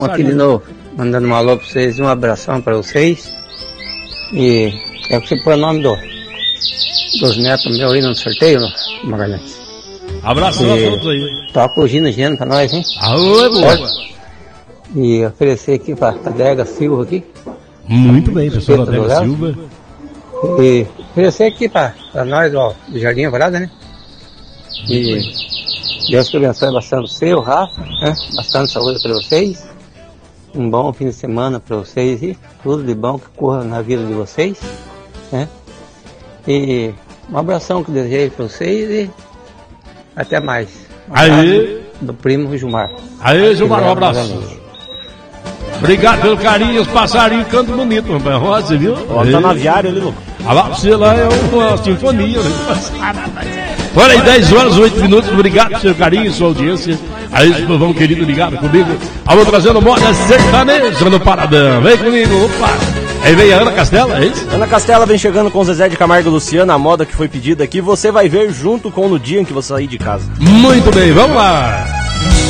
Aqui de novo, mandando um alô pra vocês, um abração pra vocês. E quero que você põe o nome dos netos meus aí no sorteio, Magalhães. Abraço a todos aí. Toca o Gino Geno pra nós, hein? Alô, é boa. E oferecer aqui pra Adega Silva aqui. Muito bem, pessoal da Adega Silva. E oferecer aqui pra nós, ó, do Jardim Alvorada, né? E Deus que abençoe bastante você, o Rafa, né? Bastante saúde pra vocês. Um bom fim de semana para vocês e tudo de bom que corra na vida de vocês, né? E um abração que desejo para vocês e até mais. Aí, do primo Gilmar. Aí, Gilmar, um abraço. Obrigado pelo carinho, os passarinhos cantam bonito, rapaz. Ó, você viu? Ó, tá na aviária ali, louco. Ah lá, você lá é uma sinfonia, né? Olha aí, 10 horas, 8 minutos. Obrigado pelo seu carinho e sua audiência. Aí, esse povão querido ligado comigo. Alô, trazendo moda sertaneja no Paradão. Vem comigo, opa. Aí vem a Ana Castela, é isso? Ana Castela vem chegando com Zezé de Camargo e Luciano, a moda que foi pedida aqui. Você vai ver junto com No Dia em que você sair de casa. Muito bem, vamos lá.